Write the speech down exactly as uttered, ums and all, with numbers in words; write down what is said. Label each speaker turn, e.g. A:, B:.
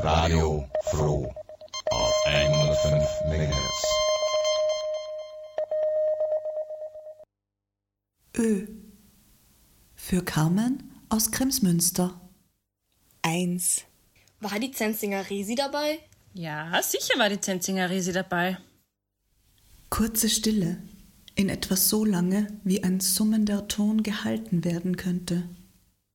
A: Radio Froh auf hundertfünf Megahertz.
B: Ö. Für Carmen aus Kremsmünster.
C: Eins.
D: War die Zenzinger Resi dabei?
E: Ja, sicher war die Zenzinger Resi dabei.
B: Kurze Stille, in etwa so lange, wie ein summender Ton gehalten werden könnte.